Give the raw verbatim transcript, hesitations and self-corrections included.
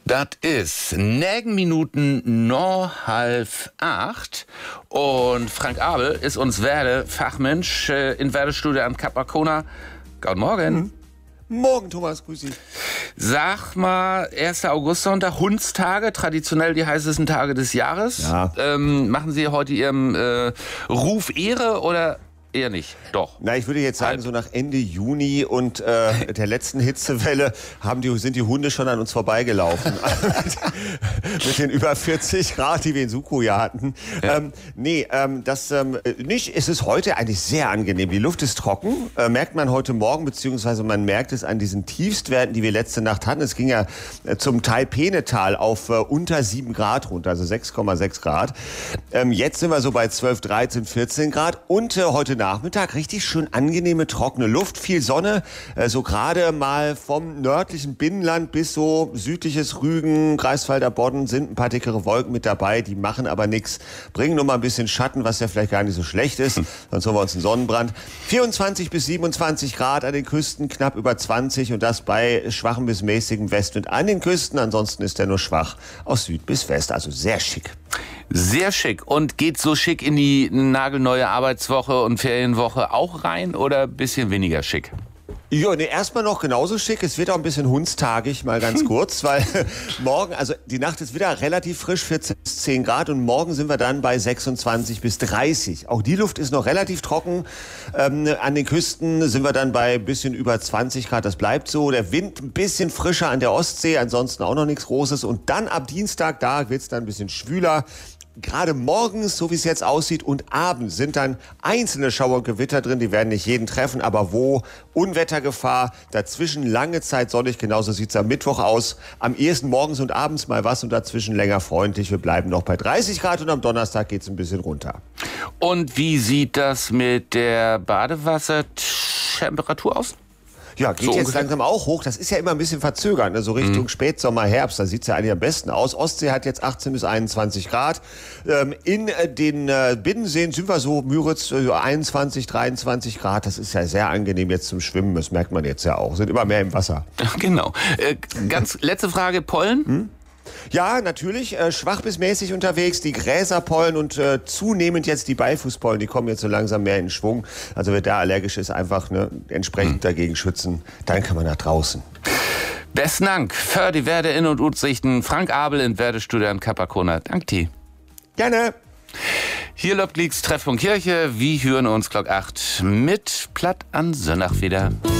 Das ist negen Minuten noch halb acht und Frank Abel ist uns Werde Fachmensch äh, in Werdestudio am Kap Arkona. Guten Morgen. Mhm. Morgen, Thomas, grüß dich. Sag mal, erster August-Sonntag, Hundstage, traditionell die heißesten Tage des Jahres. Ja. Ähm, machen Sie heute Ihrem äh, Ruf Ehre oder eher nicht? Doch. Na, ich würde jetzt sagen, so nach Ende Juni und äh, der letzten Hitzewelle haben die, sind die Hunde schon an uns vorbeigelaufen. Mit den über vierzig Grad, die wir in Sukoja hatten. Ja. Ähm, nee, ähm, das ähm, nicht. Es ist heute eigentlich sehr angenehm. Die Luft ist trocken, äh, merkt man heute Morgen, beziehungsweise man merkt es an diesen Tiefstwerten, die wir letzte Nacht hatten. Es ging ja äh, zum Teil Penetal auf äh, unter sieben Grad runter, also sechs Komma sechs Grad. Ähm, jetzt sind wir so bei zwölf, dreizehn, vierzehn Grad und äh, heute Nachmittag richtig schön angenehme, trockene Luft, viel Sonne, äh, so gerade mal vom nördlichen Binnenland bis so südliches Rügen, Greifswalder Bodden sind ein paar dickere Wolken mit dabei, die machen aber nichts, bringen nur mal ein bisschen Schatten, was ja vielleicht gar nicht so schlecht ist, sonst haben wir uns einen Sonnenbrand. vierundzwanzig bis siebenundzwanzig Grad an den Küsten, knapp über zwanzig und das bei schwachem bis mäßigem Westwind an den Küsten, ansonsten ist der nur schwach aus Süd bis West, also sehr schick. Sehr schick. Und geht so schick in die nagelneue Arbeitswoche und Ferienwoche auch rein oder ein bisschen weniger schick? Ja, nee, erstmal noch genauso schick. Es wird auch ein bisschen hundstagig, mal ganz kurz, weil morgen, also die Nacht ist wieder relativ frisch, vierzehn bis zehn Grad und morgen sind wir dann bei sechsundzwanzig bis dreißig. Auch die Luft ist noch relativ trocken. Ähm, an den Küsten sind wir dann bei ein bisschen über zwanzig Grad, das bleibt so. Der Wind ein bisschen frischer an der Ostsee, ansonsten auch noch nichts Großes. Und dann ab Dienstag, da wird's dann ein bisschen schwüler. Gerade morgens, so wie es jetzt aussieht, und abends sind dann einzelne Schauer und Gewitter drin. Die werden nicht jeden treffen, aber wo? Unwettergefahr, dazwischen lange Zeit sonnig. Genauso sieht es am Mittwoch aus. Am ehesten morgens und abends mal was und dazwischen länger freundlich. Wir bleiben noch bei dreißig Grad und am Donnerstag geht es ein bisschen runter. Und wie sieht das mit der Badewassertemperatur aus? Ja, geht so jetzt ungefähr langsam auch hoch. Das ist ja immer ein bisschen verzögert, ne? So Richtung mhm. Spätsommer, Herbst. Da sieht's ja eigentlich am besten aus. Ostsee hat jetzt achtzehn bis einundzwanzig Grad. Ähm, in äh, den äh, Binnenseen sind wir so, Müritz, äh, einundzwanzig, dreiundzwanzig Grad. Das ist ja sehr angenehm jetzt zum Schwimmen. Das merkt man jetzt ja auch. Sind immer mehr im Wasser. Genau. Äh, ganz letzte Frage, Pollen? Hm? Ja, natürlich, äh, schwach bis mäßig unterwegs, die Gräserpollen und äh, zunehmend jetzt die Beifußpollen, die kommen jetzt so langsam mehr in Schwung. Also wer da allergisch ist, einfach ne, entsprechend hm. dagegen schützen, dann kann man nach draußen. Besten Dank für die Werde in und Utsichten. Frank Abel in Werdestudio am Kap Arkona. Dank dir. Gerne. Hier läuft Treffpunkt Kirche. Wir hören uns Glock acht mit Platt an Sonnach wieder.